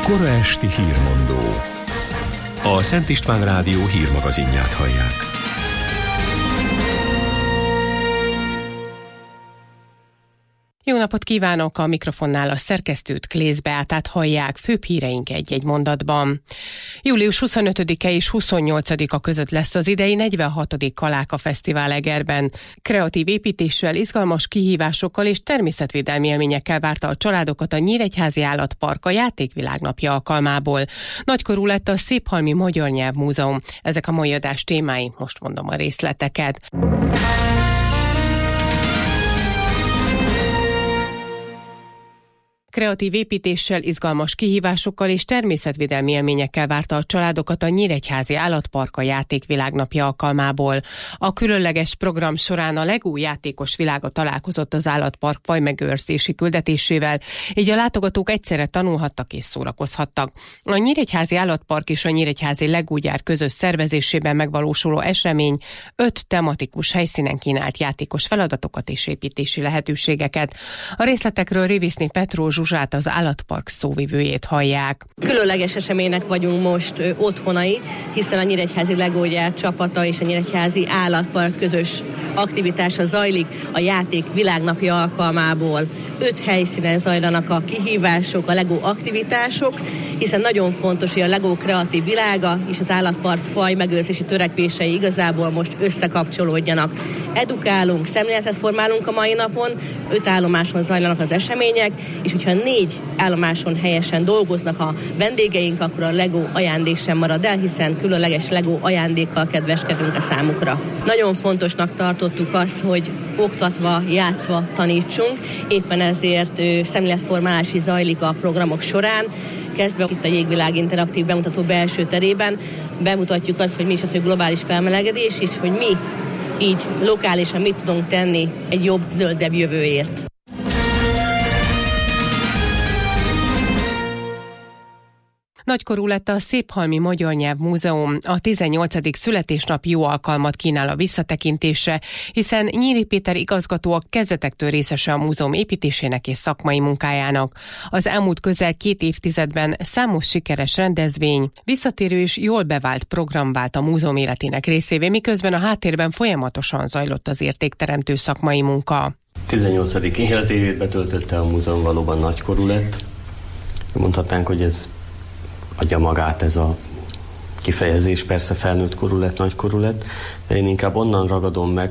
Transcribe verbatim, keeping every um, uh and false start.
Kora esti hírmondó. A Szent István Rádió hírmagazinját hallják. Jó napot kívánok! A mikrofonnál a szerkesztőt, Klész Beátát hallják, főbb híreink egy-egy mondatban. július huszonötödike és huszonnyolcadika között lesz az idei negyvenhatodik Kaláka Fesztivál Egerben. Kreatív építéssel, izgalmas kihívásokkal és természetvédelmi élményekkel várta a családokat a Nyíregyházi Állatpark a Játékvilágnapja alkalmából. Nagykorú lett a Széphalmi Magyar Nyelvmúzeum. Ezek a mai adás témái, most mondom a részleteket. Kreatív építéssel, izgalmas kihívásokkal és természetvédelmi élményekkel várta a családokat a Nyíregyházi Állatpark a Játékvilágnapja alkalmából. A különleges program során a LEGO játékos világa találkozott az állatpark fajmegőrzési küldetésével, így a látogatók egyszerre tanulhattak és szórakozhattak. A Nyíregyházi Állatpark és a Nyíregyházi LEGO gyár közös szervezésében megvalósuló esemény öt tematikus helyszínen kínált játékos feladatokat és építési lehetőségeket. A részletekről Réviszné Petró Zsuzsát, az állatpark szóvivőjét hallják. Különleges eseménynek vagyunk most ö, otthonai, hiszen a Nyíregyházi LEGO gyár csapata és a Nyíregyházi Állatpark közös aktivitása zajlik a Játék Világnapja alkalmából. Öt helyszínen zajlanak a kihívások, a LEGO aktivitások, hiszen nagyon fontos, hogy a LEGO kreatív világa és az állatpark faj megőrzési törekvései igazából most összekapcsolódjanak. Edukálunk, szemléletet formálunk a mai napon, öt állomáson zajlanak az események, és hogyha négy állomáson helyesen dolgoznak a vendégeink, akkor a LEGO ajándék sem marad el, hiszen különleges LEGO ajándékkal kedveskedünk a számukra. Nagyon fontosnak tartottuk azt, hogy oktatva, játszva tanítsunk, éppen ezért ö, szemléletformálási zajlik a programok során, kezdve itt a Jégvilág interaktív bemutató belső terében bemutatjuk azt, hogy mi is az, hogy globális felmelegedés, és hogy mi így lokálisan mit tudunk tenni egy jobb, zöldebb jövőért. Nagykorú lett a Széphalmi Magyar Nyelvmúzeum. A tizennyolcadik születésnap jó alkalmat kínál a visszatekintésre, hiszen Nyíri Péter igazgató a kezdetektől részese a múzeum építésének és szakmai munkájának. Az elmúlt közel két évtizedben számos sikeres rendezvény, visszatérő és jól bevált program vált a múzeum életének részévé, miközben a háttérben folyamatosan zajlott az értékteremtő szakmai munka. tizennyolcadik életévét betöltötte a múzeum, valóban nagykorú lett. Mondhatnánk, hogy ez adja magát ez a kifejezés, persze felnőtt korú lett, nagykorú lett, de én inkább onnan ragadom meg,